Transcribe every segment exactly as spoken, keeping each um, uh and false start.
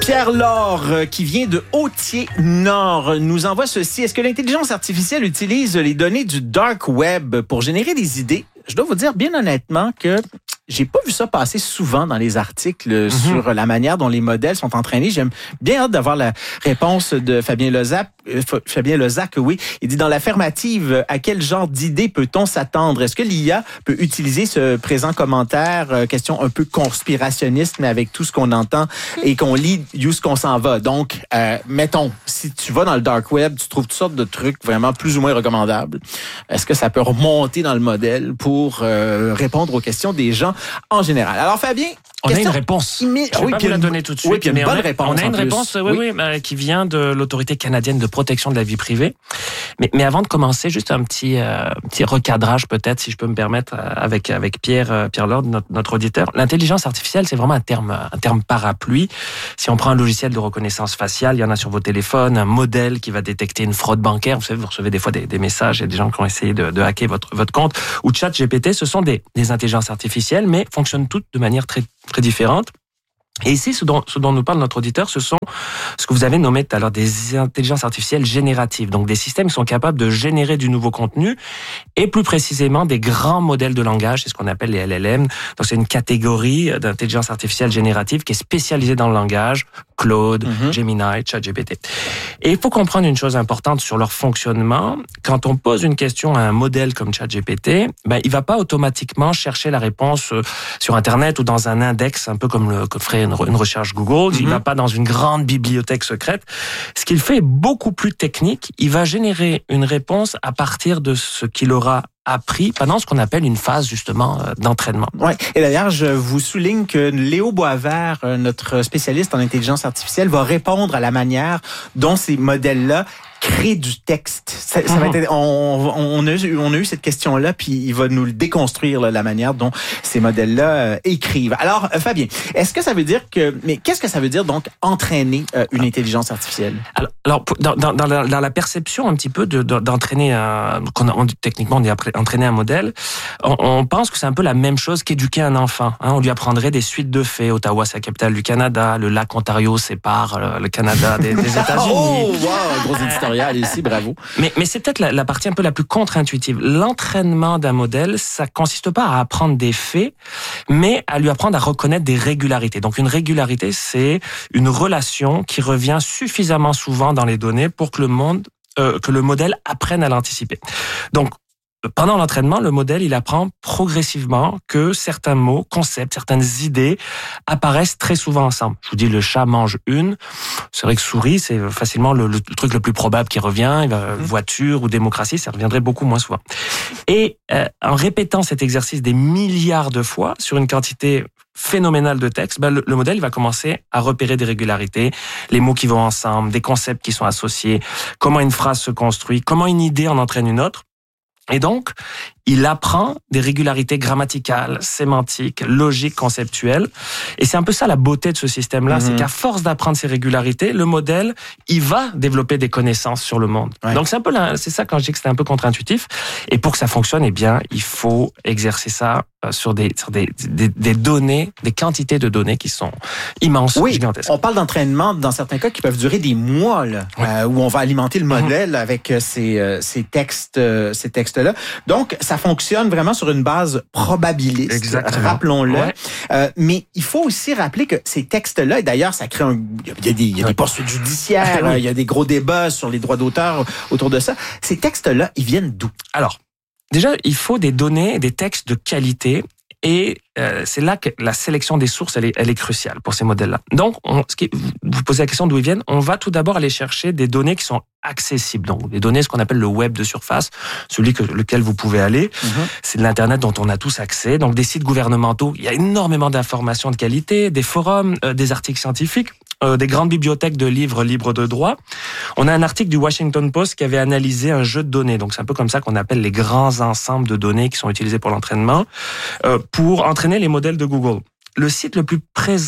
Pierre Laure, qui vient de Hautier-Nord, nous envoie ceci. Est-ce que l'intelligence artificielle utilise les données du dark web pour générer des idées? Je dois vous dire bien honnêtement que j'ai pas vu ça passer souvent dans les articles mm-hmm. sur la manière dont les modèles sont entraînés. J'aime bien hâte d'avoir la réponse de Fabien Lozac. Euh, Fabien Lozac, oui. Il dit, dans l'affirmative, à quel genre d'idée peut-on s'attendre? Est-ce que l'I A peut utiliser ce présent commentaire, euh, question un peu conspirationniste, mais avec tout ce qu'on entend et qu'on lit, où ce qu'on s'en va? Donc, euh, mettons, si tu vas dans le dark web, tu trouves toutes sortes de trucs vraiment plus ou moins recommandables. Est-ce que ça peut remonter dans le modèle pour euh, répondre aux questions des gens en général? Alors, Fabien, on a une réponse. Immi- Je ne vais oui, pas vous la donner tout de suite. Oui, puis une bonne on a, réponse. On a une réponse, oui, oui, oui, qui vient de l'Autorité canadienne de protection de la vie privée. Mais, mais avant de commencer, juste un petit, euh, petit recadrage peut-être, si je peux me permettre, avec avec Pierre euh, Pierre Lord, notre, notre auditeur. L'intelligence artificielle, c'est vraiment un terme un terme parapluie. Si on prend un logiciel de reconnaissance faciale, il y en a sur vos téléphones, un modèle qui va détecter une fraude bancaire. Vous savez, vous recevez des fois des, des messages et des gens qui ont essayé de, de hacker votre votre compte. Ou ChatGPT, ce sont des des intelligences artificielles, mais fonctionnent toutes de manière très très différente. Et ici, ce dont, ce dont nous parle notre auditeur, ce sont ce que vous avez nommé tout à l'heure des intelligences artificielles génératives. Donc, des systèmes qui sont capables de générer du nouveau contenu et plus précisément des grands modèles de langage. C'est ce qu'on appelle les L L M. Donc, c'est une catégorie d'intelligence artificielle générative qui est spécialisée dans le langage. Claude, mm-hmm. Gemini, ChatGPT. Et il faut comprendre une chose importante sur leur fonctionnement. Quand on pose une question à un modèle comme ChatGPT, ben, il va pas automatiquement chercher la réponse sur Internet ou dans un index, un peu comme le que ferait une, une recherche Google. Mm-hmm. Il va pas dans une grande bibliothèque secrète. Ce qu'il fait est beaucoup plus technique. Il va générer une réponse à partir de ce qu'il aura appris pendant ce qu'on appelle une phase justement d'entraînement. Oui. Et d'ailleurs, je vous souligne que Léo Boisvert, notre spécialiste en intelligence artificielle, va répondre à la manière dont ces modèles-là créer du texte. Ça, ça va être, on, on, a eu, on a eu cette question-là, puis il va nous le déconstruire, là, la manière dont ces modèles-là euh, écrivent. Alors, euh, Fabien, est-ce que ça veut dire que... Mais qu'est-ce que ça veut dire, donc, entraîner euh, une intelligence artificielle? Alors, alors dans, dans, dans, la, dans la perception un petit peu de, de, d'entraîner, un, qu'on a, on, techniquement, on dit entraîner un modèle, on, on pense que c'est un peu la même chose qu'éduquer un enfant. Hein. On lui apprendrait des suites de faits. Ottawa, c'est la capitale du Canada. Le lac Ontario sépare le, le Canada des, des États-Unis. Oh, wow, gros éditorial. Ici, bravo. Mais, mais c'est peut-être la, la partie un peu la plus contre-intuitive. L'entraînement d'un modèle, ça consiste pas à apprendre des faits, mais à lui apprendre à reconnaître des régularités. Donc, une régularité, c'est une relation qui revient suffisamment souvent dans les données pour que le monde, euh, que le modèle apprenne à l'anticiper. Donc, pendant l'entraînement, le modèle, il apprend progressivement que certains mots, concepts, certaines idées apparaissent très souvent ensemble. Je vous dis, le chat mange une. C'est vrai que souris, c'est facilement le, le truc le plus probable qui revient. Il va, voiture ou démocratie, ça reviendrait beaucoup moins souvent. Et euh, en répétant cet exercice des milliards de fois sur une quantité phénoménale de texte, ben le, le modèle il va commencer à repérer des régularités, les mots qui vont ensemble, des concepts qui sont associés, comment une phrase se construit, comment une idée en entraîne une autre. Et donc, il apprend des régularités grammaticales, sémantiques, logiques, conceptuelles. Et c'est un peu ça la beauté de ce système-là, mmh. c'est qu'à force d'apprendre ces régularités, le modèle, il va développer des connaissances sur le monde. Ouais. Donc c'est un peu là, c'est ça quand je dis que c'est un peu contre-intuitif. Et pour que ça fonctionne, eh bien, il faut exercer ça sur des sur des, des des données, des quantités de données qui sont immenses, oui, gigantesques. On parle d'entraînement dans certains cas qui peuvent durer des mois, là, ouais. euh, où on va alimenter le modèle mmh. avec ces euh, ces textes euh, ces textes-là. Donc ça fonctionne vraiment sur une base probabiliste. Exactement. Rappelons-le. Ouais. Euh, mais il faut aussi rappeler que ces textes-là, et d'ailleurs ça crée un, il y a des il y a des poursuites judiciaires, oui. il y a des gros débats sur les droits d'auteur autour de ça. Ces textes-là, ils viennent d'où? Alors. Déjà, il faut des données, des textes de qualité, et euh, c'est là que la sélection des sources, elle est, elle est cruciale pour ces modèles-là. Donc, on, ce qui, vous posez la question d'où ils viennent, on va tout d'abord aller chercher des données qui sont accessibles. Donc, des données, ce qu'on appelle le web de surface, celui que lequel vous pouvez aller. Mm-hmm. C'est de l'Internet dont on a tous accès. Donc, des sites gouvernementaux, il y a énormément d'informations de qualité, des forums, euh, des articles scientifiques. Euh, des grandes bibliothèques de livres libres de droit. On a un article du Washington Post qui avait analysé un jeu de données. Donc, c'est un peu comme ça qu'on appelle les grands ensembles de données qui sont utilisés pour l'entraînement, euh, pour entraîner les modèles de Google. Le site le plus présent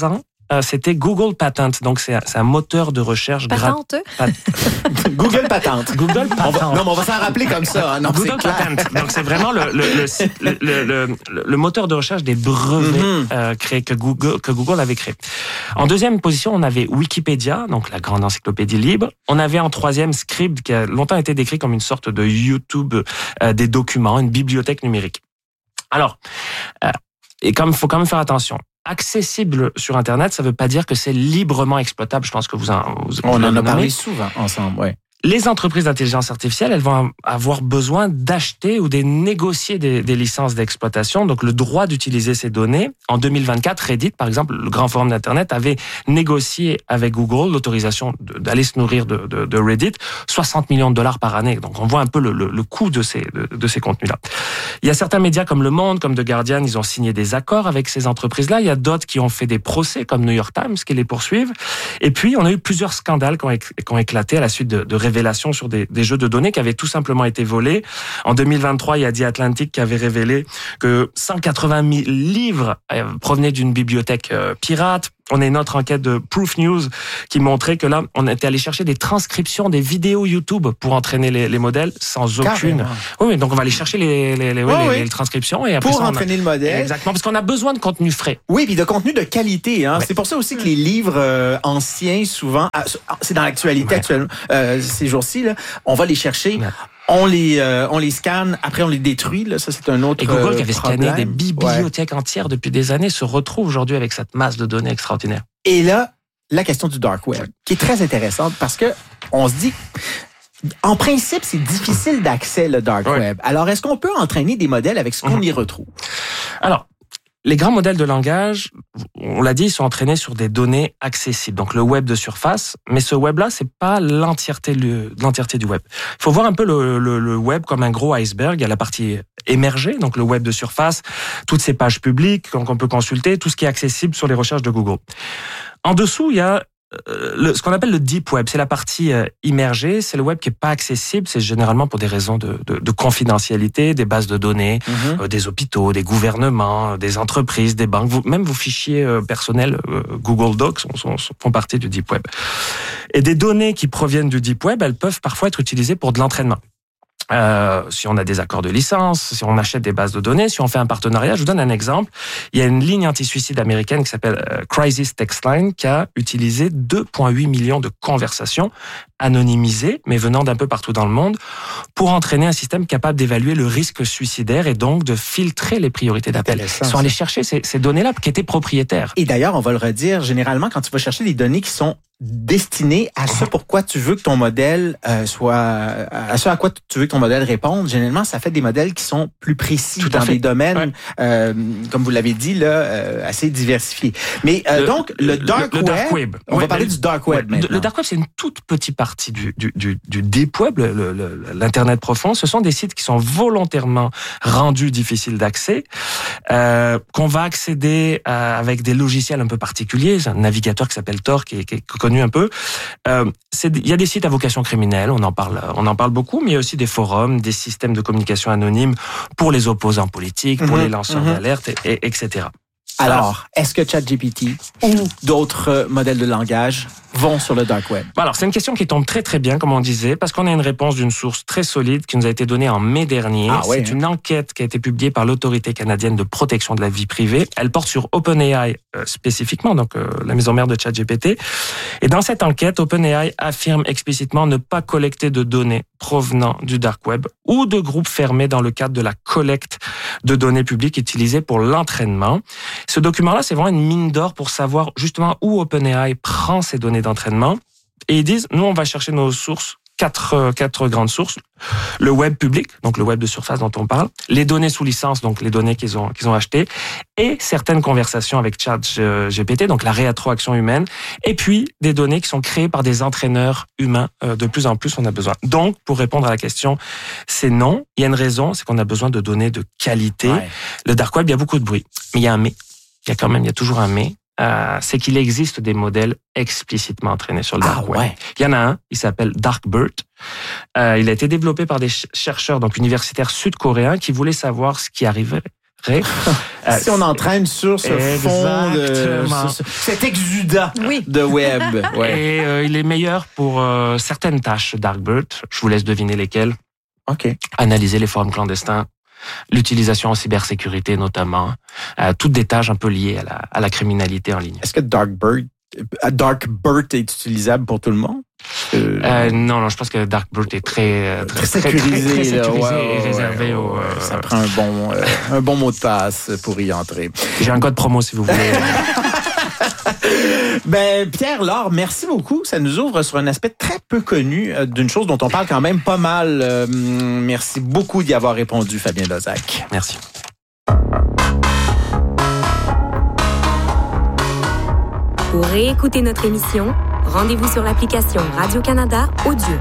euh, c'était Google Patent. Donc, c'est, c'est un moteur de recherche gratuit. Patente? Google Patente. Google Patent. On va, non, mais on va s'en rappeler comme ça. Hein. Non, Google c'est Patent. Donc, c'est vraiment le, le, le, le, le, le, le moteur de recherche des brevets mm-hmm. euh, créés, que Google, que Google avait créé. En deuxième position, on avait Wikipédia, donc la grande encyclopédie libre. On avait en troisième Scribd, qui a longtemps été décrit comme une sorte de YouTube euh, des documents, une bibliothèque numérique. Alors, euh, et comme il faut quand même faire attention, accessible sur Internet, ça ne veut pas dire que c'est librement exploitable. Je pense que vous en vous, On vous en a nommé. parlé souvent ensemble, ouais. Les entreprises d'intelligence artificielle, elles vont avoir besoin d'acheter ou de négocier des, des licences d'exploitation, donc le droit d'utiliser ces données. En deux mille vingt-quatre, Reddit, par exemple, le grand forum d'Internet, avait négocié avec Google l'autorisation de, d'aller se nourrir de, de, de Reddit, soixante millions de dollars par année. Donc on voit un peu le, le, le coût de ces, de, de ces contenus-là. Il y a certains médias comme Le Monde, comme The Guardian, ils ont signé des accords avec ces entreprises-là. Il y a d'autres qui ont fait des procès, comme New York Times, qui les poursuivent. Et puis, on a eu plusieurs scandales qui ont, éc- qui ont éclaté à la suite de, de révélations sur des, des jeux de données qui avaient tout simplement été volés. En deux mille vingt-trois, il y a The Atlantic qui avait révélé que cent quatre-vingt mille livres provenaient d'une bibliothèque euh, pirate. On a une autre enquête de Proof News qui montrait que là, on était allé chercher des transcriptions des vidéos YouTube pour entraîner les, les modèles sans aucune. Carrément. Oui, donc on va aller chercher les, les, les, oh, les, oui. les transcriptions et après pour ça, entraîner a... le modèle. Exactement, parce qu'on a besoin de contenu frais. Oui, puis de contenu de qualité. Hein. Ouais. C'est pour ça aussi que les livres euh, anciens, souvent, c'est dans l'actualité ouais. actuellement, euh, ces jours-ci, là, on va les chercher. Ouais. On les, euh, on les scanne, après on les détruit. Là, ça, c'est un autre Et Google, qui avait problème. scanné des bibliothèques ouais. entières depuis des années, se retrouve aujourd'hui avec cette masse de données extraordinaire. Et là, la question du dark web, qui est très intéressante parce que on se dit, en principe, c'est difficile d'accès le dark ouais. web. Alors, est-ce qu'on peut entraîner des modèles avec ce qu'on mmh. y retrouve? Alors, les grands modèles de langage, on l'a dit, ils sont entraînés sur des données accessibles, donc le web de surface. Mais ce web-là, c'est pas l'entièreté, l'entièreté du web. Il faut voir un peu le, le, le web comme un gros iceberg. Il y a la partie émergée, donc le web de surface, toutes ces pages publiques qu'on peut consulter, tout ce qui est accessible sur les recherches de Google. En dessous, il y a le, ce qu'on appelle le deep web, c'est la partie euh, immergée, c'est le web qui est pas accessible, c'est généralement pour des raisons de, de, de confidentialité, des bases de données, mm-hmm. euh, des hôpitaux, des gouvernements, des entreprises, des banques, vous, même vos fichiers euh, personnels euh, Google Docs sont, sont, sont, font partie du deep web. Et des données qui proviennent du deep web, elles peuvent parfois être utilisées pour de l'entraînement. Euh, si on a des accords de licence, si on achète des bases de données, si on fait un partenariat. Je vous donne un exemple. Il y a une ligne anti-suicide américaine qui s'appelle euh, Crisis Text Line qui a utilisé deux virgule huit millions de conversations anonymisées, mais venant d'un peu partout dans le monde, pour entraîner un système capable d'évaluer le risque suicidaire et donc de filtrer les priorités d'appel. Ils sont allés chercher ces, ces données-là qui étaient propriétaires. Et d'ailleurs, on va le redire, généralement, quand tu vas chercher des données qui sont destiné à ce pourquoi tu veux que ton modèle euh, soit, à ce à quoi tu veux que ton modèle réponde. Généralement, ça fait des modèles qui sont plus précis dans des domaines, ouais. euh, comme vous l'avez dit, là, euh, assez diversifiés. Mais euh, le, donc, le dark, le, le web, dark web, on ouais, va parler le, du dark web ouais, maintenant. Le dark web, c'est une toute petite partie du, du, du, du deep web, le, le, l'internet profond. Ce sont des sites qui sont volontairement rendus difficiles d'accès, euh, qu'on va accéder à, avec des logiciels un peu particuliers. C'est un navigateur qui s'appelle Tor, qui est, qui est connu un peu. Euh, c'est, il y a des sites à vocation criminelle, on en parle, on en parle beaucoup, mais il y a aussi des forums, des systèmes de communication anonymes pour les opposants politiques, pour mmh, les lanceurs mmh. d'alerte, et, et, etc. Alors, est-ce que ChatGPT ou d'autres modèles de langage vont sur le dark web? Alors, c'est une question qui tombe très très bien, comme on disait, parce qu'on a une réponse d'une source très solide qui nous a été donnée en mai dernier. Ah, ouais, c'est hein. une enquête qui a été publiée par l'Autorité canadienne de protection de la vie privée. Elle porte sur OpenAI euh, spécifiquement, donc euh, la maison mère de ChatGPT. Et dans cette enquête, OpenAI affirme explicitement ne pas collecter de données provenant du dark web ou de groupes fermés dans le cadre de la collecte de données publiques utilisées pour l'entraînement. Ce document-là, c'est vraiment une mine d'or pour savoir justement où OpenAI prend ces données d'entraînement. Et ils disent, nous, on va chercher nos sources, quatre, quatre grandes sources. Le web public, donc le web de surface dont on parle, les données sous licence, donc les données qu'ils ont, qu'ils ont achetées, et certaines conversations avec ChatGPT, donc la rétroaction humaine, et puis des données qui sont créées par des entraîneurs humains. De plus en plus, on a besoin. Donc, pour répondre à la question, c'est non. Il y a une raison, c'est qu'on a besoin de données de qualité. Ouais. Le dark web, il y a beaucoup de bruit, mais il y a un mais. Il y a quand même, il y a toujours un mais. Euh, c'est qu'il existe des modèles explicitement entraînés sur le dark ah, web. Ouais. Il y en a un, il s'appelle DarkBERT. Euh, il a été développé par des chercheurs donc universitaires sud-coréens qui voulaient savoir ce qui arriverait Euh, si on entraîne sur ce fond, de, sur ce, cet exudat oui. de web. Ouais. Et euh, il est meilleur pour euh, certaines tâches Darkbird. Je vous laisse deviner lesquelles. OK. Analyser les forums clandestins, l'utilisation en cybersécurité notamment, euh, toutes des tâches un peu liées à la, à la criminalité en ligne. Est-ce que Darkbird, Darkbird est utilisable pour tout le monde? Euh, euh, non, non, je pense que Darkbird est très, très, très sécurisé, très, très sécurisé là, ouais, et réservé ouais, aux... Ouais, euh... Ça prend un bon, euh, un bon mot de passe pour y entrer. J'ai un code promo si vous voulez. Ben, Pierre Laure, merci beaucoup. Ça nous ouvre sur un aspect très peu connu euh, d'une chose dont on parle quand même pas mal. Euh, merci beaucoup d'y avoir répondu, Fabien Lozac. Merci. Pour réécouter notre émission, rendez-vous sur l'application Radio-Canada Audio.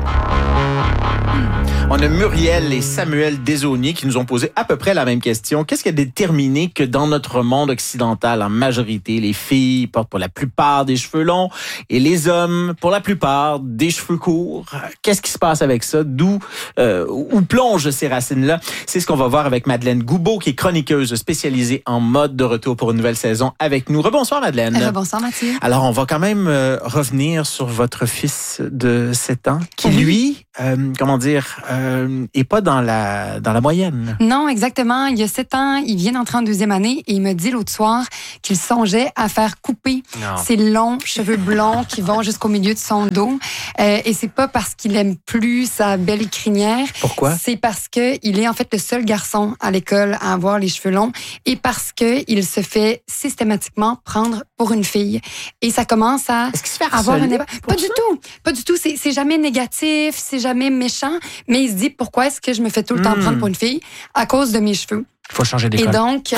On a Muriel et Samuel Desaulniers qui nous ont posé à peu près la même question. Qu'est-ce qui a déterminé que dans notre monde occidental, en majorité, les filles portent pour la plupart des cheveux longs et les hommes, pour la plupart, des cheveux courts? Qu'est-ce qui se passe avec ça? D'où euh, où plongent ces racines-là? C'est ce qu'on va voir avec Madeleine Goubeau, qui est chroniqueuse spécialisée en mode, de retour pour une nouvelle saison avec nous. Rebonsoir, Madeleine. Rebonsoir, Mathieu. Alors, on va quand même euh, revenir sur votre fils de sept ans, qui, oui. lui, euh, comment dire... Euh, Euh, et pas dans la, dans la moyenne. Non, exactement. Il y a sept ans, il vient d'entrer en deuxième année et il me dit l'autre soir qu'il songeait à faire couper non. ses longs cheveux blonds qui vont jusqu'au milieu de son dos. Euh, et c'est pas parce qu'il aime plus sa belle crinière. Pourquoi? C'est parce que il est en fait le seul garçon à l'école à avoir les cheveux longs et parce que il se fait systématiquement prendre pour une fille. Et ça commence à Est-ce qu'il se fait avoir un éba... Pas du tout. Pas du tout. C'est, c'est jamais négatif, c'est jamais méchant, mais il se dit pourquoi est-ce que je me fais tout le temps mmh. prendre pour une fille à cause de mes cheveux. Il faut changer d'école. Et donc,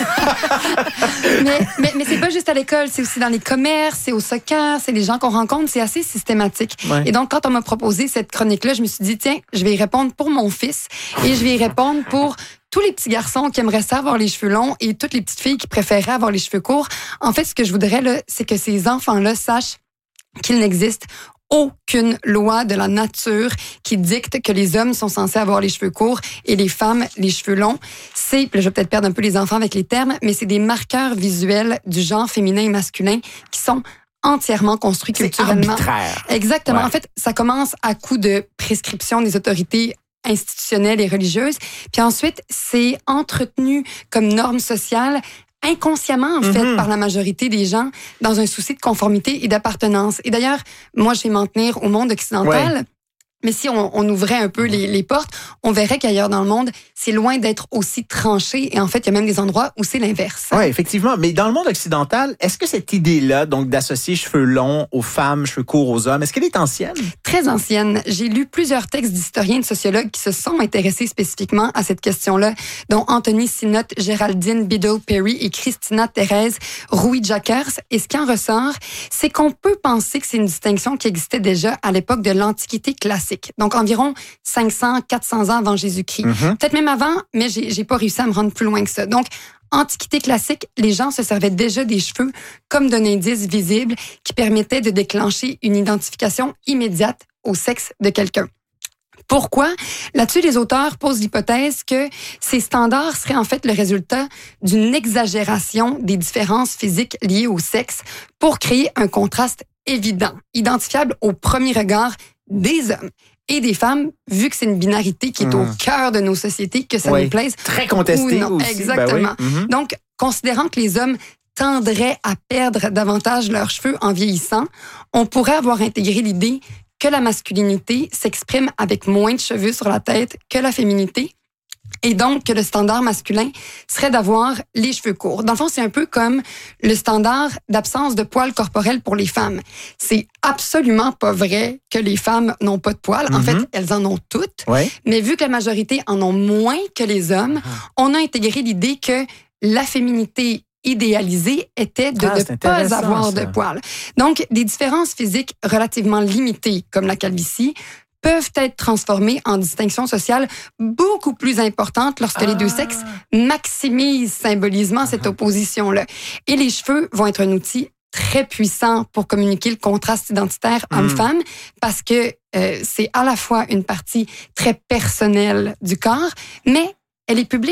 mais, mais, mais c'est pas juste à l'école, c'est aussi dans les commerces, c'est au soccer, c'est les gens qu'on rencontre, c'est assez systématique. Ouais. Et donc, quand on m'a proposé cette chronique-là, je me suis dit, tiens, je vais y répondre pour mon fils et je vais y répondre pour tous les petits garçons qui aimeraient ça avoir les cheveux longs et toutes les petites filles qui préféraient avoir les cheveux courts. En fait, ce que je voudrais, là, c'est que ces enfants-là sachent qu'il n'existe aucune loi de la nature qui dicte que les hommes sont censés avoir les cheveux courts et les femmes les cheveux longs. C'est, je vais peut-être perdre un peu les enfants avec les termes, mais c'est des marqueurs visuels du genre féminin et masculin qui sont entièrement construits c'est culturellement. Arbitraire. Exactement. Ouais. En fait, ça commence à coup de prescription des autorités institutionnelles et religieuses. Puis ensuite, c'est entretenu comme norme sociale inconsciemment, en fait, mm-hmm. par la majorité des gens, dans un souci de conformité et d'appartenance. Et d'ailleurs, moi, je vais m'en tenir au monde occidental. Ouais. Mais si on, on ouvrait un peu les, les portes, on verrait qu'ailleurs dans le monde, c'est loin d'être aussi tranché. Et en fait, il y a même des endroits où c'est l'inverse. Oui, effectivement. Mais dans le monde occidental, est-ce que cette idée-là, donc d'associer cheveux longs aux femmes, cheveux courts aux hommes, est-ce qu'elle est ancienne? Très ancienne. J'ai lu plusieurs textes d'historiens et de sociologues qui se sont intéressés spécifiquement à cette question-là, dont Anthony Sinnott, Géraldine Biddle-Perry et Christina Thérèse Rouy-Jacquers. Et ce qui en ressort, c'est qu'on peut penser que c'est une distinction qui existait déjà à l'époque de l'Antiquité classique. Donc, environ cinq cents, quatre cents ans avant Jésus-Christ. Mm-hmm. Peut-être même avant, mais j'ai, j'ai pas réussi à me rendre plus loin que ça. Donc, Antiquité classique, les gens se servaient déjà des cheveux comme d'un indice visible qui permettait de déclencher une identification immédiate au sexe de quelqu'un. Pourquoi? Là-dessus, les auteurs posent l'hypothèse que ces standards seraient en fait le résultat d'une exagération des différences physiques liées au sexe pour créer un contraste évident, identifiable au premier regard des hommes et des femmes, vu que c'est une binarité qui est mmh. au cœur de nos sociétés, que ça oui. nous plaise. Très contesté aussi. Exactement. Ben oui. mmh. Donc, considérant que les hommes tendraient à perdre davantage leurs cheveux en vieillissant, on pourrait avoir intégré l'idée que la masculinité s'exprime avec moins de cheveux sur la tête que la féminité. Et donc, que le standard masculin serait d'avoir les cheveux courts. Dans le fond, c'est un peu comme le standard d'absence de poils corporels pour les femmes. C'est absolument pas vrai que les femmes n'ont pas de poils. Mm-hmm. En fait, elles en ont toutes. Ouais. Mais vu que la majorité en ont moins que les hommes, mm-hmm. on a intégré l'idée que la féminité idéalisée était de ah, ne pas avoir ça. de poils. Donc, des différences physiques relativement limitées, comme la calvitie, peuvent être transformées en distinctions sociales beaucoup plus importantes lorsque ah. les deux sexes maximisent symbolisement cette opposition-là. Et les cheveux vont être un outil très puissant pour communiquer le contraste identitaire mm. homme-femme parce que euh, c'est à la fois une partie très personnelle du corps, mais elle est publique.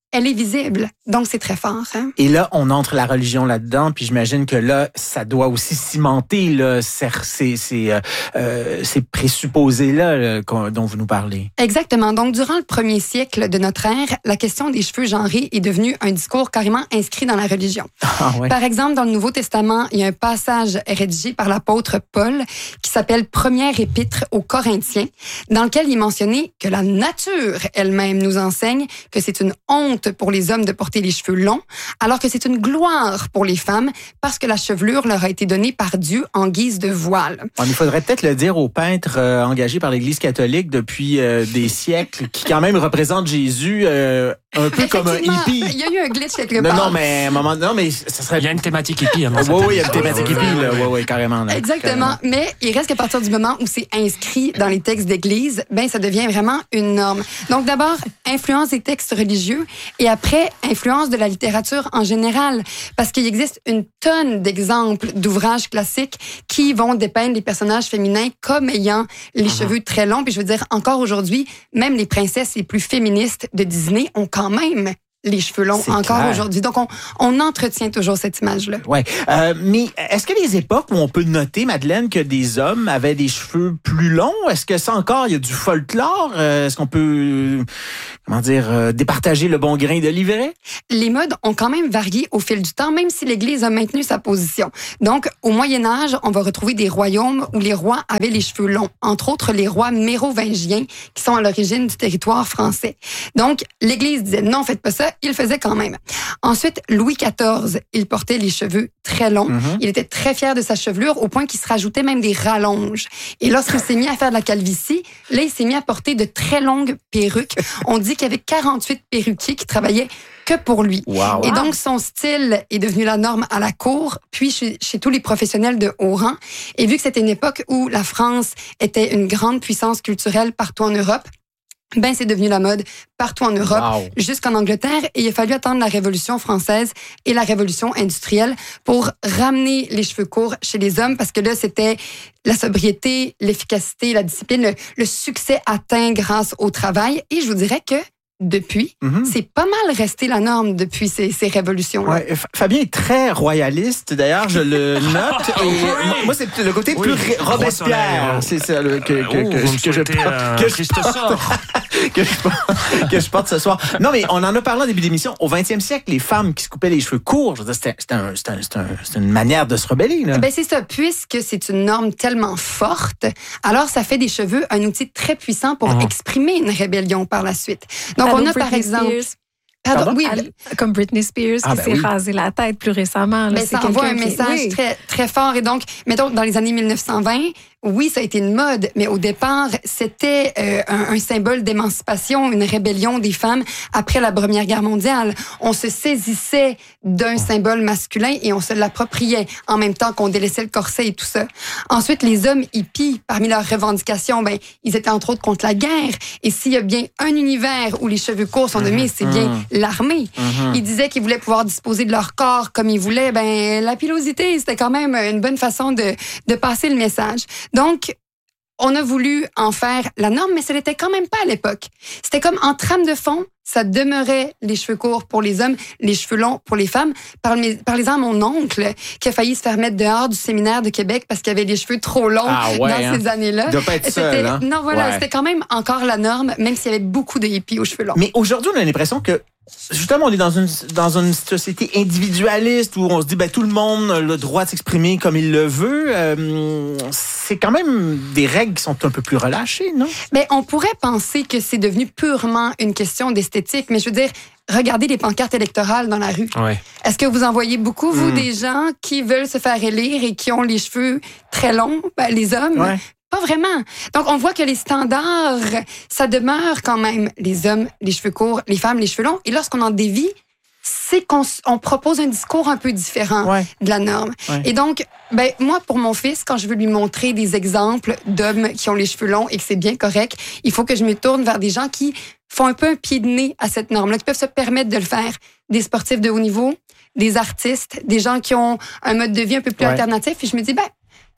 elle est visible. Donc, c'est très fort. Hein? Et là, on entre la religion là-dedans, puis j'imagine que là, ça doit aussi cimenter là, ces, ces, ces, euh, ces présupposés-là là, dont vous nous parlez. Exactement. Donc, durant le premier siècle de notre ère, la question des cheveux genrés est devenue un discours carrément inscrit dans la religion. Ah, ouais. Par exemple, dans le Nouveau Testament, il y a un passage rédigé par l'apôtre Paul qui s'appelle « Première épître aux Corinthiens », dans lequel il est mentionné que la nature elle-même nous enseigne que c'est une honte pour les hommes de porter les cheveux longs, alors que c'est une gloire pour les femmes parce que la chevelure leur a été donnée par Dieu en guise de voile. Bon, il faudrait peut-être le dire aux peintres euh, engagés par l'Église catholique depuis euh, des siècles, qui quand même représentent Jésus euh, un peu comme un hippie. Il y a eu un glitch quelque non, part. Non, mais à un moment, non, mais ça serait. Il y a une thématique hippie. Hein, oui, oui, il y a une thématique hippie, là. Oui, oui, carrément. Là. Exactement. Carrément. Mais il reste qu'à partir du moment où c'est inscrit dans les textes d'Église, ben ça devient vraiment une norme. Donc d'abord, influence des textes religieux et après, influence de la littérature en général. Parce qu'il existe une tonne d'exemples d'ouvrages classiques qui vont dépeindre les personnages féminins comme ayant les uh-huh. cheveux très longs. Puis je veux dire, encore aujourd'hui, même les princesses les plus féministes de Disney ont quand même les cheveux longs c'est encore clair. Aujourd'hui. Donc, on, on entretient toujours cette image-là. Oui. Euh, mais est-ce que les époques où on peut noter, Madeleine, que des hommes avaient des cheveux plus longs, est-ce que ça encore, il y a du folklore? Euh, est-ce qu'on peut, comment dire, euh, départager le bon grain de l'ivraie? Les modes ont quand même varié au fil du temps, même si l'Église a maintenu sa position. Donc, au Moyen-Âge, on va retrouver des royaumes où les rois avaient les cheveux longs. Entre autres, les rois mérovingiens, qui sont à l'origine du territoire français. Donc, l'Église disait, non, faites pas ça. Il le faisait quand même. Ensuite, Louis quatorze, il portait les cheveux très longs. Mm-hmm. Il était très fier de sa chevelure au point qu'il se rajoutait même des rallonges. Et lorsqu'il s'est mis à faire de la calvitie, là, il s'est mis à porter de très longues perruques. On dit qu'il y avait quarante-huit perruquiers qui travaillaient que pour lui. Wow. Et donc, son style est devenu la norme à la cour, puis chez, chez tous les professionnels de haut rang. Et vu que c'était une époque où la France était une grande puissance culturelle partout en Europe, ben c'est devenu la mode partout en Europe, wow. jusqu'en Angleterre. Et il a fallu attendre la Révolution française et la Révolution industrielle pour ramener les cheveux courts chez les hommes, parce que là, c'était la sobriété, l'efficacité, la discipline, le, le succès atteint grâce au travail. Et je vous dirais que depuis, mm-hmm. c'est pas mal resté la norme depuis ces, ces révolutions-là. Ouais, Fabien est très royaliste, d'ailleurs, je le note. Et oui. Moi, c'est le côté oui. plus Robespierre. C'est ça le, que, que, oh, que, que, je porte, euh, que, je porte, que, je porte, que je porte ce soir. Non, mais on en a parlé en début d'émission. Au vingtième siècle, les femmes qui se coupaient les cheveux courts, je veux dire, c'était, c'était, un, c'était, un, c'était, un, c'était une manière de se rebeller. Là. Ben c'est ça. Puisque c'est une norme tellement forte, alors ça fait des cheveux un outil très puissant pour mmh. exprimer une rébellion par la suite. Donc, Allô, on a Britney par exemple... Spears. Pardon, Pardon? oui. Elle, comme Britney Spears ah, qui ben s'est oui. rasé la tête plus récemment. Là, mais c'est ça envoie un qui... message oui. très, très fort. Et donc, mettons, dans les années mille neuf cent vingt, oui, ça a été une mode, mais au départ, c'était euh, un, un symbole d'émancipation, une rébellion des femmes après la Première Guerre mondiale. On se saisissait d'un symbole masculin et on se l'appropriait en même temps qu'on délaissait le corset et tout ça. Ensuite, les hommes hippies, parmi leurs revendications, ben, ils étaient entre autres contre la guerre. Et s'il y a bien un univers où les cheveux courts sont de mise, c'est bien mmh. l'armée. Mmh. Ils disaient qu'ils voulaient pouvoir disposer de leur corps comme ils voulaient. Ben, la pilosité, c'était quand même une bonne façon de, de passer le message. Donc, on a voulu en faire la norme, mais ce n'était quand même pas à l'époque. C'était comme en trame de fond, ça demeurait les cheveux courts pour les hommes, les cheveux longs pour les femmes. Parlez-en à mon oncle qui a failli se faire mettre dehors du séminaire de Québec parce qu'il avait les cheveux trop longs ah ouais, dans hein. ces années-là. Il doit pas être seul, hein? Non, voilà, ouais. c'était quand même encore la norme, même s'il y avait beaucoup de hippies aux cheveux longs. Mais aujourd'hui, on a l'impression que justement, on est dans une dans une société individualiste où on se dit ben tout le monde a le droit de s'exprimer comme il le veut. Euh, c'est quand même des règles qui sont un peu plus relâchées, non? Mais on pourrait penser que c'est devenu purement une question d'esthétique, mais je veux dire, regardez les pancartes électorales dans la rue. Ouais. Est-ce que vous en voyez beaucoup, vous, mmh. des gens qui veulent se faire élire et qui ont les cheveux très longs, ben, les hommes? Ouais. Pas vraiment. Donc, on voit que les standards, ça demeure quand même les hommes, les cheveux courts, les femmes, les cheveux longs. Et lorsqu'on en dévie, c'est qu'on on propose un discours un peu différent ouais. de la norme. Ouais. Et donc, ben moi, pour mon fils, quand je veux lui montrer des exemples d'hommes qui ont les cheveux longs et que c'est bien correct, il faut que je me tourne vers des gens qui font un peu un pied de nez à cette norme-là, qui peuvent se permettre de le faire. Des sportifs de haut niveau, des artistes, des gens qui ont un mode de vie un peu plus ouais. alternatif. Et je me dis, ben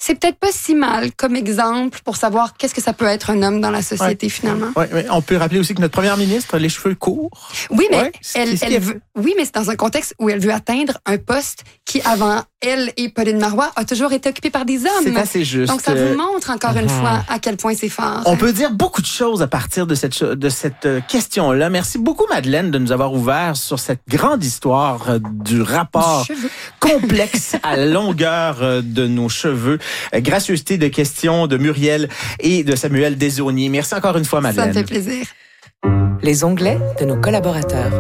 c'est peut-être pas si mal comme exemple pour savoir qu'est-ce que ça peut être un homme dans la société, ouais. finalement. Ouais, ouais. On peut rappeler aussi que notre première ministre a les cheveux courts. Oui, mais ouais. elle, elle elle veut, oui, mais c'est dans un contexte où elle veut atteindre un poste qui, avant elle et Pauline Marois, a toujours été occupé par des hommes. C'est assez juste. Donc, ça vous montre encore une fois à quel point c'est fort. On peut dire beaucoup de choses à partir de cette, de cette question-là. Merci beaucoup, Madeleine, de nous avoir ouvert sur cette grande histoire du rapport du complexe à la longueur de nos cheveux. Gracieuseté de questions de Muriel et de Samuel Desaulniers. Merci encore une fois, Madeleine. Ça me fait plaisir. Les onglets de nos collaborateurs.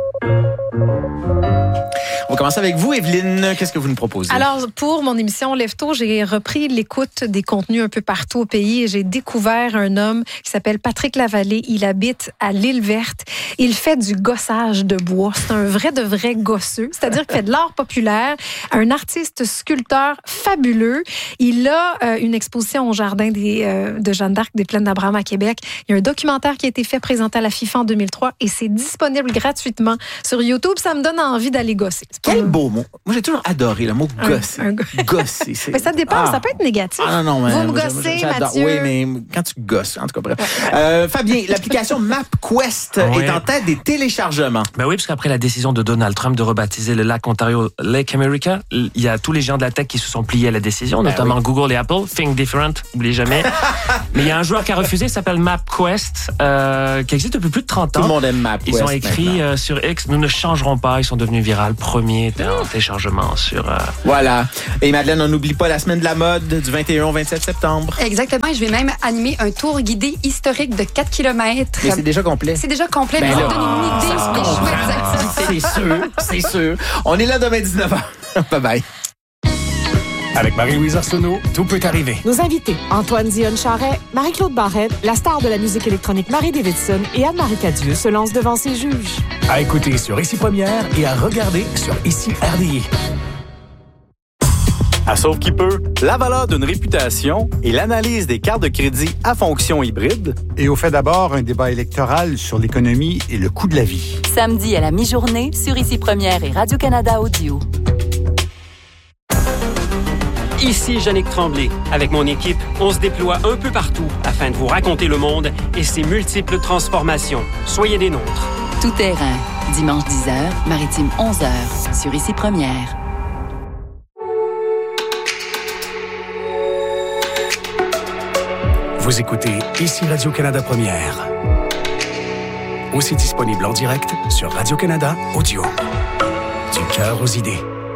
On va commencer avec vous, Evelyne. Qu'est-ce que vous nous proposez? Alors, pour mon émission Lève-Tôt, j'ai repris l'écoute des contenus un peu partout au pays et j'ai découvert un homme qui s'appelle Patrick Lavallée. Il habite à l'Île-Verte. Il fait du gossage de bois. C'est un vrai de vrai gosseux, c'est-à-dire qu'il fait de l'art populaire. Un artiste sculpteur fabuleux. Il a euh, une exposition au jardin des, euh, de Jeanne d'Arc des Plaines d'Abraham à Québec. Il y a un documentaire qui a été fait, présenté à la FIFA en deux mille trois et c'est disponible gratuitement sur YouTube. Ça me donne envie d'aller gosser. Quel beau mot. Moi, j'ai toujours adoré le mot gosser. Un, un... Gosser. C'est... Mais ça dépend, ah. ça peut être négatif. Ah non, non, mais, vous me moi, gossez, j'adore. Mathieu. Oui, mais quand tu gosses, en tout cas, bref. Euh, Fabien, l'application MapQuest oui. est en tête des téléchargements. Ben oui, parce qu'après la décision de Donald Trump de rebaptiser le lac Ontario Lake America, il y a tous les géants de la tech qui se sont pliés à la décision, ben notamment oui. Google et Apple. Think different, n'oubliez jamais. Mais il y a un joueur qui a refusé, qui s'appelle MapQuest, euh, qui existe depuis plus de trente ans. Tout le monde aime MapQuest. Ils ont écrit euh, sur X, nous ne changerons pas. Ils sont devenus virales. Premier téléchargement sur... Euh... Voilà. Et Madeleine, on n'oublie pas la semaine de la mode du vingt et un au vingt-sept septembre. Exactement. Et je vais même animer un tour guidé historique de quatre kilomètres. Mais c'est déjà complet. C'est déjà complet. Ben mais là, ça donne une idée sur les chouettes activités. C'est sûr, c'est sûr. On est là demain dix-neuf heures. Bye bye. Avec Marie-Louise Arsenault, tout peut arriver. Nos invités, Antoine Dionne-Charret, Marie-Claude Barrette, la star de la musique électronique Marie Davidson et Anne-Marie Cadieux se lancent devant ses juges. À écouter sur Ici Première et à regarder sur Ici R D I. À Sauve qui peut, la valeur d'une réputation et l'analyse des cartes de crédit à fonction hybride. Et au fait d'abord un débat électoral sur l'économie et le coût de la vie. Samedi à la mi-journée sur Ici Première et Radio-Canada Audio. Ici Yannick Tremblay. Avec mon équipe, on se déploie un peu partout afin de vous raconter le monde et ses multiples transformations. Soyez des nôtres. Tout terrain, dimanche dix heures, maritime onze heures, sur Ici Première. Vous écoutez Ici Radio-Canada Première. Aussi disponible en direct sur Radio-Canada Audio. Du cœur aux idées.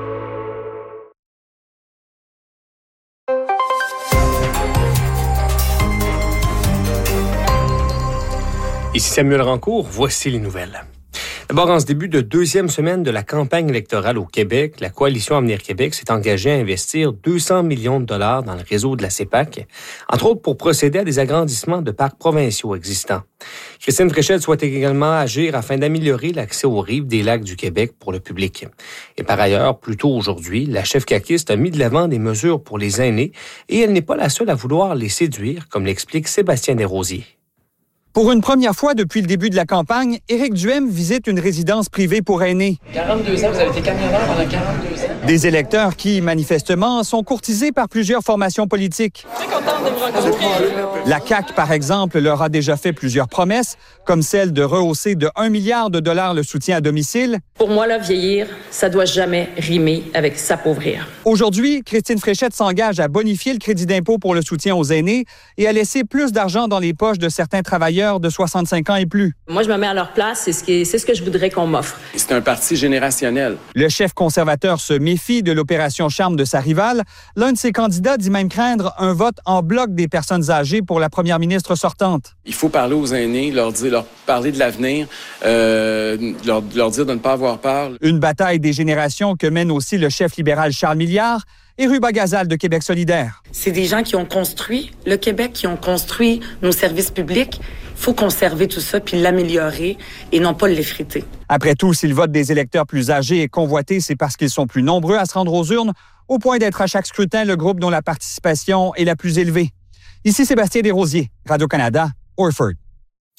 Ici Samuel Rancourt, voici les nouvelles. D'abord, en ce début de deuxième semaine de la campagne électorale au Québec, la Coalition Avenir Québec s'est engagée à investir deux cents millions de dollars dans le réseau de la C E P A C, entre autres pour procéder à des agrandissements de parcs provinciaux existants. Christine Fréchette souhaite également agir afin d'améliorer l'accès aux rives des lacs du Québec pour le public. Et par ailleurs, plus tôt aujourd'hui, la chef caquiste a mis de l'avant des mesures pour les aînés et elle n'est pas la seule à vouloir les séduire, comme l'explique Sébastien Desrosiers. Pour une première fois depuis le début de la campagne, Éric Duhem visite une résidence privée pour aînés. quarante-deux ans, vous avez été camionneur pendant quarante-deux ans. Des électeurs qui, manifestement, sont courtisés par plusieurs formations politiques. Très contente de vous rencontrer. La C A Q, par exemple, leur a déjà fait plusieurs promesses, comme celle de rehausser de un milliard de dollars le soutien à domicile. Pour moi, là, vieillir, ça doit jamais rimer avec s'appauvrir. Aujourd'hui, Christine Fréchette s'engage à bonifier le crédit d'impôt pour le soutien aux aînés et à laisser plus d'argent dans les poches de certains travailleurs de soixante-cinq ans et plus. Moi, je me mets à leur place, c'est ce, qui est, c'est ce que je voudrais qu'on m'offre. C'est un parti générationnel. Le chef conservateur se méfie de l'opération charme de sa rivale. L'un de ses candidats dit même craindre un vote en bloc des personnes âgées pour la première ministre sortante. Il faut parler aux aînés, leur, dire, leur parler de l'avenir, euh, leur, leur dire de ne pas avoir peur. Une bataille des générations que mène aussi le chef libéral Charles Milliard et Ruba Gazal de Québec solidaire. C'est des gens qui ont construit le Québec, qui ont construit nos services publics. Il faut conserver tout ça puis l'améliorer et non pas l'effriter. Après tout, si le vote des électeurs plus âgés est convoité, c'est parce qu'ils sont plus nombreux à se rendre aux urnes, au point d'être à chaque scrutin le groupe dont la participation est la plus élevée. Ici Sébastien Desrosiers, Radio-Canada, Orford.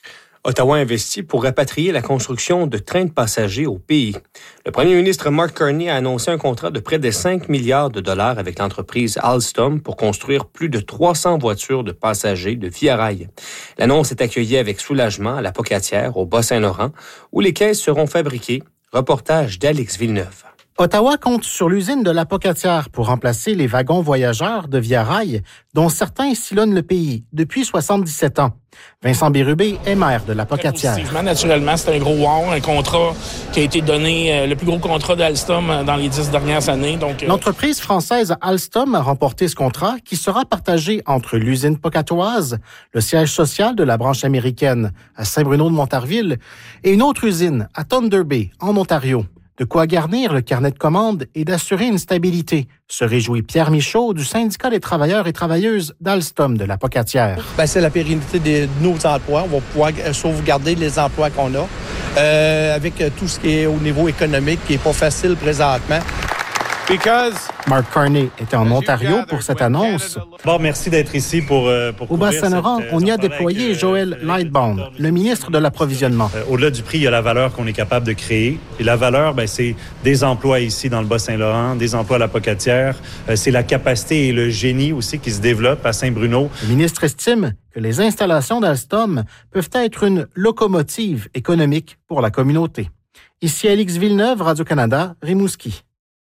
Ottawa investit pour rapatrier la construction de trains de passagers au pays. Le premier ministre Mark Carney a annoncé un contrat de près de cinq milliards de dollars avec l'entreprise Alstom pour construire plus de trois cents voitures de passagers de Via Rail. L'annonce est accueillie avec soulagement à la Pocatière, au Bas-Saint-Laurent, où les caisses seront fabriquées. Reportage d'Alex Villeneuve. Ottawa compte sur l'usine de la Pocatière pour remplacer les wagons voyageurs de Via Rail, dont certains sillonnent le pays depuis soixante-dix-sept ans. Vincent Bérubé est maire de la Pocatière. Naturellement, c'est un gros wow, un contrat qui a été donné, le plus gros contrat d'Alstom dans les dix dernières années. Donc, L'entreprise française Alstom a remporté ce contrat qui sera partagé entre l'usine pocatoise, le siège social de la branche américaine à Saint-Bruno-de-Montarville et une autre usine à Thunder Bay, en Ontario. De quoi garnir le carnet de commandes et d'assurer une stabilité, se réjouit Pierre Michaud du syndicat des travailleurs et travailleuses d'Alstom de la Pocatière. Ben, c'est la pérennité de nos emplois. On va pouvoir sauvegarder les emplois qu'on a euh, avec tout ce qui est au niveau économique qui n'est pas facile présentement. Because Mark Carney était en Ontario pour cette annonce. Bon, merci d'être ici pour, euh, pour Au Bas-Saint-Laurent, on y a déployé euh, Joël Lightbound, le ministre de l'Approvisionnement. Euh, au-delà du prix, il y a la valeur qu'on est capable de créer. Et la valeur, ben, c'est des emplois ici dans le Bas-Saint-Laurent, des emplois à la Pocatière. Euh, c'est la capacité et le génie aussi qui se développent à Saint-Bruno. Le ministre estime que les installations d'Alstom peuvent être une locomotive économique pour la communauté. Ici Alex Villeneuve, Radio-Canada, Rimouski.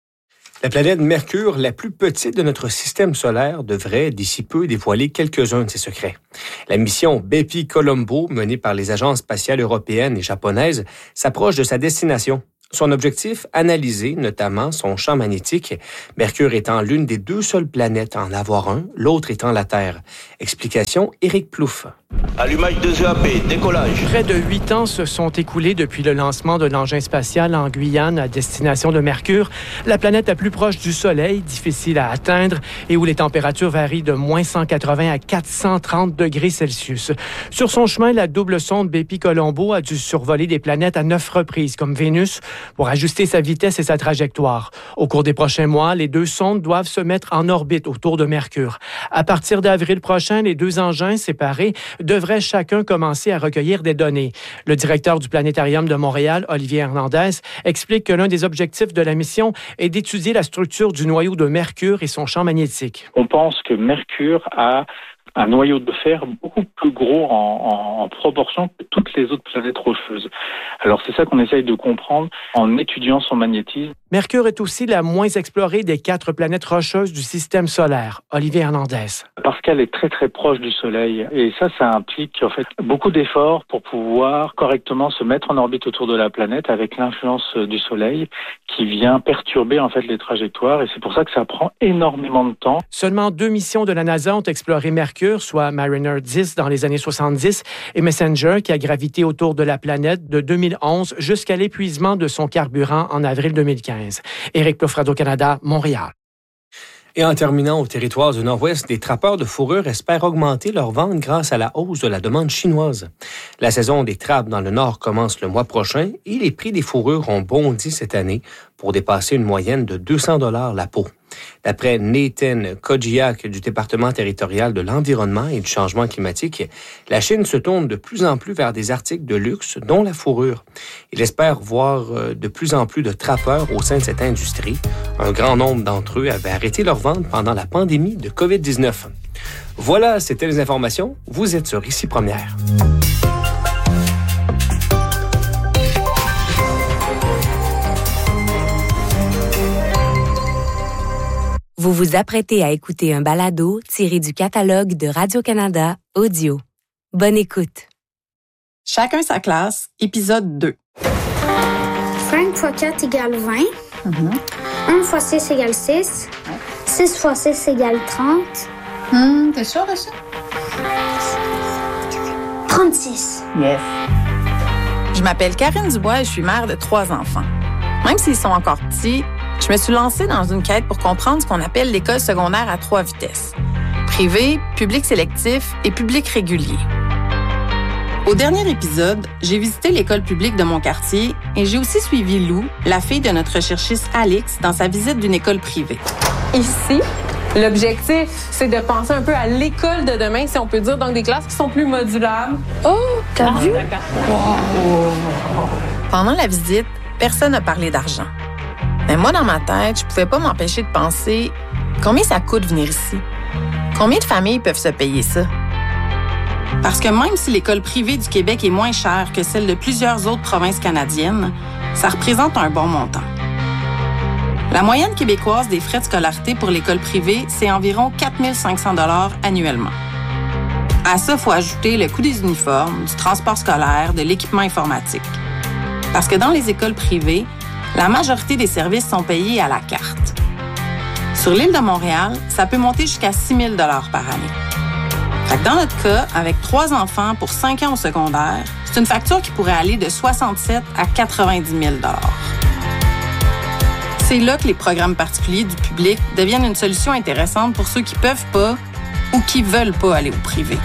La planète Mercure, la plus petite de notre système solaire, devrait d'ici peu dévoiler quelques-uns de ses secrets. La mission Bepi-Colombo, menée par les agences spatiales européennes et japonaises, s'approche de sa destination. Son objectif, analyser notamment son champ magnétique, Mercure étant l'une des deux seules planètes à en avoir un, l'autre étant la Terre. Explication, Éric Plouffe. Allumage de E A P, décollage. Près de huit ans se sont écoulés depuis le lancement de l'engin spatial en Guyane à destination de Mercure, la planète la plus proche du Soleil, difficile à atteindre et où les températures varient de moins cent quatre-vingts à quatre cent trente degrés Celsius. Sur son chemin, la double sonde Bepi-Colombo a dû survoler des planètes à neuf reprises, comme Vénus, pour ajuster sa vitesse et sa trajectoire. Au cours des prochains mois, les deux sondes doivent se mettre en orbite autour de Mercure. À partir d'avril prochain, les deux engins séparés devraient chacun commencer à recueillir des données. Le directeur du Planétarium de Montréal, Olivier Hernandez, explique que l'un des objectifs de la mission est d'étudier la structure du noyau de Mercure et son champ magnétique. On pense que Mercure a un noyau de fer beaucoup plus gros en, en, en proportion que toutes les autres planètes rocheuses. Alors c'est ça qu'on essaye de comprendre en étudiant son magnétisme. Mercure est aussi la moins explorée des quatre planètes rocheuses du système solaire. Olivier Hernandez. Parce qu'elle est très très proche du Soleil. Et ça, ça implique en fait beaucoup d'efforts pour pouvoir correctement se mettre en orbite autour de la planète avec l'influence du Soleil qui vient perturber en fait les trajectoires. Et c'est pour ça que ça prend énormément de temps. Seulement deux missions de la NASA ont exploré Mercure, soit Mariner dix dans les années soixante-dix et Messenger qui a gravité autour de la planète de deux mille onze jusqu'à l'épuisement de son carburant en avril deux mille quinze. Éric Plouffe, Radio-Canada, Montréal. Et en terminant au territoire du Nord-Ouest, les trappeurs de fourrure espèrent augmenter leur vente grâce à la hausse de la demande chinoise. La saison des trappes dans le Nord commence le mois prochain et les prix des fourrures ont bondi cette année pour dépasser une moyenne de deux cents dollars la peau. D'après Nathan Kojiak du département territorial de l'environnement et du changement climatique, la Chine se tourne de plus en plus vers des articles de luxe, dont la fourrure. Il espère voir de plus en plus de trappeurs au sein de cette industrie. Un grand nombre d'entre eux avaient arrêté leur vente pendant la pandémie de covid dix-neuf. Voilà, c'était les informations. Vous êtes sur Ici Première. Vous vous apprêtez à écouter un balado tiré du catalogue de Radio-Canada Audio. Bonne écoute. Chacun sa classe, épisode deux. cinq fois quatre égale vingt. Mm-hmm. un fois six égale six. Ouais. six fois six égale trente. Hum, t'es sûr de ça? trente-six. Yes. Je m'appelle Karine Dubois et je suis mère de trois enfants. Même s'ils sont encore petits, je me suis lancée dans une quête pour comprendre ce qu'on appelle l'école secondaire à trois vitesses. Privé, public sélectif et public régulier. Au dernier épisode, j'ai visité l'école publique de mon quartier et j'ai aussi suivi Lou, la fille de notre recherchiste Alix, dans sa visite d'une école privée. Ici, L'objectif, c'est de penser un peu à l'école de demain, si on peut dire, donc des classes qui sont plus modulables. Oh, t'as ah, vu? Wow. Pendant la visite, personne n'a parlé d'argent. Mais moi, dans ma tête, je pouvais pas m'empêcher de penser combien ça coûte venir ici? Combien de familles peuvent se payer ça? Parce que même si l'école privée du Québec est moins chère que celle de plusieurs autres provinces canadiennes, ça représente un bon montant. La moyenne québécoise des frais de scolarité pour l'école privée, c'est environ quatre mille cinq cents dollars annuellement. À ça, il faut ajouter le coût des uniformes, du transport scolaire, de l'équipement informatique. Parce que dans les écoles privées, la majorité des services sont payés à la carte. Sur l'île de Montréal, ça peut monter jusqu'à six mille dollars par année. Fait que dans notre cas, avec trois enfants pour cinq ans au secondaire, c'est une facture qui pourrait aller de soixante-sept à quatre-vingt-dix mille dollars. C'est là que les programmes particuliers du public deviennent une solution intéressante pour ceux qui peuvent pas ou qui veulent pas aller au privé.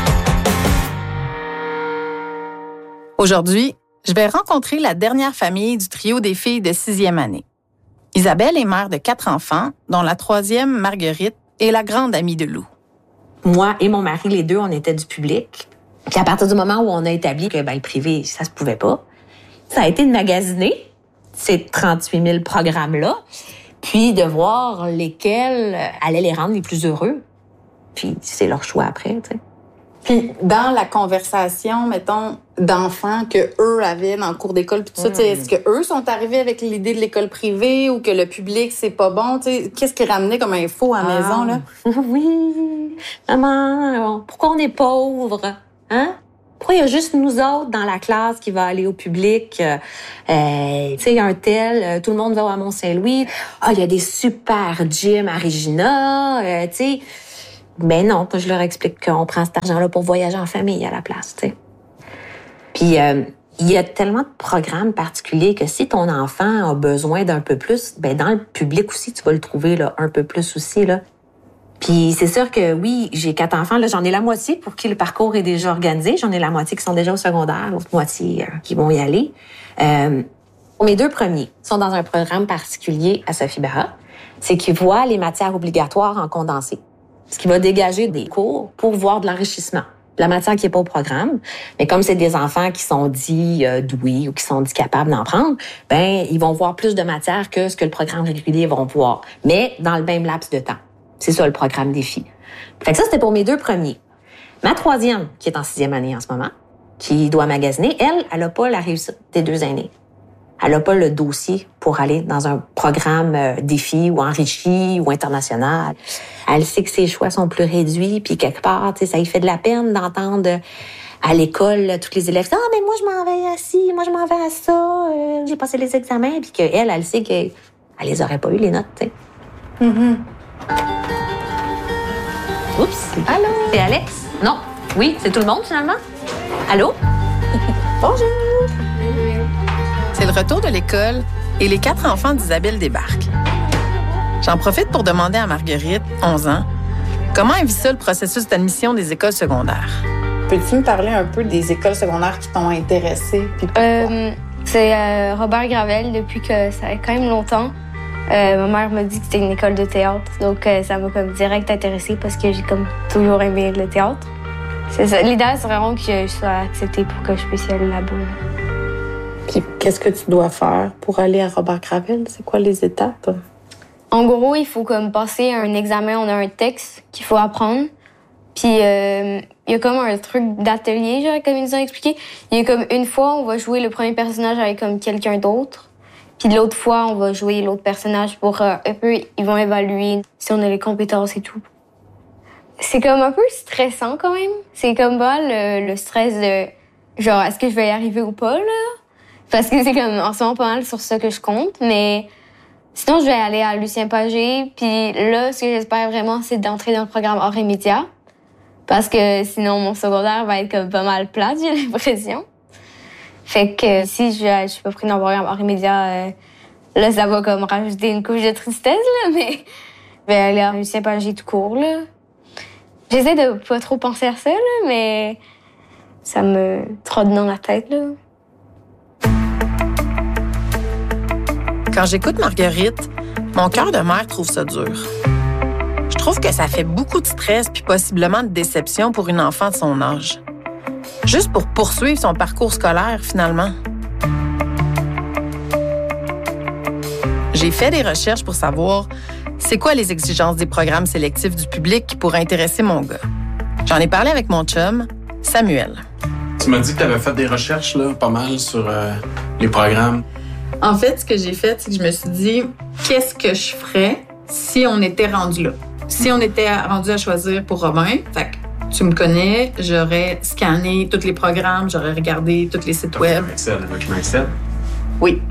Aujourd'hui, je vais rencontrer la dernière famille du trio des filles de sixième année. Isabelle est mère de quatre enfants, dont la troisième, Marguerite, est la grande amie de Lou. Moi et mon mari, les deux, on était du public. Puis à partir du moment où on a établi que ben, le privé, ça se pouvait pas, ça a été de magasiner ces trente-huit mille programmes-là, puis de voir lesquels allaient les rendre les plus heureux. Puis c'est leur choix après, tu sais. Puis dans la conversation, mettons, d'enfants que eux avaient dans le cours d'école, puis tout ça, est-ce que eux sont arrivés avec l'idée de l'école privée ou que le public, c'est pas bon? T'sais, qu'est-ce qu'ils ramenaient comme info à la ah, maison, là? Oui, maman, pourquoi on est pauvre? Hein? Pourquoi il y a juste nous autres dans la classe qui va aller au public? Euh, tu sais, un tel, euh, tout le monde va à Mont-Saint-Louis. Ah, il y a des super gyms à Regina, euh, tu sais. Ben non, je leur explique qu'on prend cet argent-là pour voyager en famille à la place, tu sais. Puis, euh, il y a tellement de programmes particuliers que si ton enfant a besoin d'un peu plus, ben dans le public aussi, tu vas le trouver là, un peu plus aussi, là. Puis c'est sûr que oui, j'ai quatre enfants. Là, j'en ai la moitié pour qui le parcours est déjà organisé. J'en ai la moitié qui sont déjà au secondaire, l'autre moitié euh, qui vont y aller. Euh, mes deux premiers sont dans un programme particulier à Sophie Barra. C'est qu'ils voient les matières obligatoires en condensé. Ce qui va dégager des cours pour voir de l'enrichissement. La matière qui est pas au programme, mais comme c'est des enfants qui sont dits euh, doués ou qui sont dits capables d'en prendre, ben ils vont voir plus de matière que ce que le programme régulier vont voir, mais dans le même laps de temps. C'est ça le programme défi. Fait que ça, c'était pour mes deux premiers. Ma troisième, qui est en sixième année en ce moment, qui doit magasiner, elle, elle a pas la réussite des deux aînés. Elle a pas le dossier pour aller dans un programme euh, défi ou enrichi ou international. Elle sait que ses choix sont plus réduits, puis quelque part, tu sais, ça lui fait de la peine d'entendre à l'école tous les élèves « Ah, mais moi, je m'en vais à ci, moi, je m'en vais à ça, euh, j'ai passé les examens. » Puis qu'elle, elle sait qu'elle les aurait pas eu, les notes, tu sais. Mm-hmm. Oups. Allô? C'est Alex? Non. Oui, c'est tout le monde, finalement? Allô? Bonjour! C'est le retour de l'école et les quatre enfants d'Isabelle débarquent. J'en profite pour demander à Marguerite, onze ans, comment elle vit ça, le processus d'admission des écoles secondaires. Peux-tu me parler un peu des écoles secondaires qui t'ont intéressée? Euh, c'est euh, Robert Gravel depuis que ça fait quand même longtemps. Euh, ma mère m'a dit que c'était une école de théâtre, donc euh, ça m'a comme direct intéressée parce que j'ai comme toujours aimé le théâtre. C'est ça. L'idéal, c'est vraiment que je sois acceptée pour que je puisse y aller là-bas. Puis qu'est-ce que tu dois faire pour aller à Robert Gravel? C'est quoi les étapes? En gros, il faut comme passer un examen, on a un texte qu'il faut apprendre. Puis euh, il y a comme un truc d'atelier, genre, comme ils nous ont expliqué. Il y a comme une fois, on va jouer le premier personnage avec comme quelqu'un d'autre. Puis l'autre fois, on va jouer l'autre personnage pour euh, un peu, ils vont évaluer si on a les compétences et tout. C'est comme un peu stressant quand même. C'est comme pas le, le stress de genre, est-ce que je vais y arriver ou pas, là? Parce que c'est comme en ce moment pas mal sur ça que je compte, mais sinon, je vais aller à Lucien Pagé. Puis là, ce que j'espère vraiment, c'est d'entrer dans le programme Arts et médias. Parce que sinon, mon secondaire va être comme pas mal plate, j'ai l'impression. Fait que si je, je suis pas pris dans le programme Arts et médias, euh, là, ça va comme rajouter une couche de tristesse, là, mais je vais aller à Lucien Pagé tout court, là. J'essaie de pas trop penser à ça, là, mais ça me trotte dans la tête, là. Quand j'écoute Marguerite, mon cœur de mère trouve ça dur. Je trouve que ça fait beaucoup de stress puis possiblement de déception pour une enfant de son âge. Juste pour poursuivre son parcours scolaire, finalement. J'ai fait des recherches pour savoir c'est quoi les exigences des programmes sélectifs du public qui pourraient intéresser mon gars. J'en ai parlé avec mon chum, Samuel. Tu m'as dit que tu avais fait des recherches là, pas mal sur euh, les programmes. En fait, ce que j'ai fait, c'est que je me suis dit, qu'est-ce que je ferais si on était rendu là? Si on était rendu à choisir pour Robin, fait que tu me connais, j'aurais scanné tous les programmes, j'aurais regardé tous les sites web. Excel, document Excel? Oui.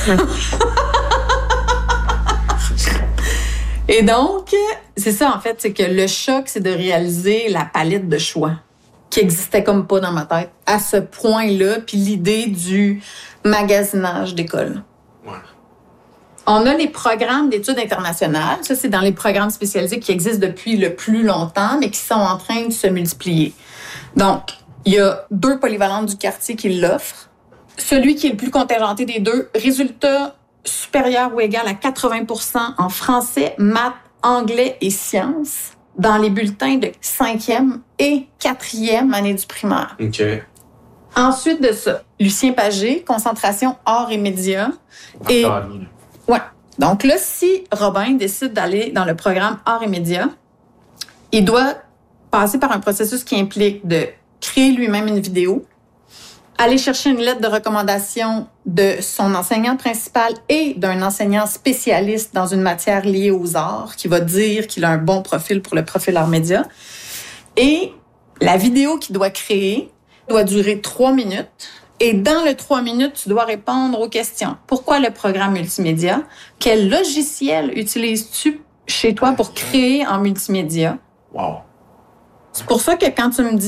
Et donc, c'est ça, en fait, c'est que le choc, c'est de réaliser la palette de choix qui existait comme pas dans ma tête à ce point-là, puis l'idée du magasinage d'école. Ouais. On a les programmes d'études internationales. Ça, c'est dans les programmes spécialisés qui existent depuis le plus longtemps, mais qui sont en train de se multiplier. Donc, il y a deux polyvalentes du quartier qui l'offrent. Celui qui est le plus contingenté des deux, résultat supérieur ou égal à quatre-vingts pour cent en français, maths, anglais et sciences dans les bulletins de cinquième et quatrième année du primaire. OK. Ensuite de ça, Lucien Pagé, concentration arts et médias. Et ouais. Donc là, si Robin décide d'aller dans le programme arts et médias, il doit passer par un processus qui implique de créer lui-même une vidéo, aller chercher une lettre de recommandation de son enseignant principal et d'un enseignant spécialiste dans une matière liée aux arts qui va dire qu'il a un bon profil pour le profil arts médias. Et la vidéo qu'il doit créer doit durer trois minutes. Et dans le trois minutes, tu dois répondre aux questions. Pourquoi le programme multimédia? Quel logiciel utilises-tu chez toi pour créer en multimédia? Wow. C'est pour ça que quand tu me dis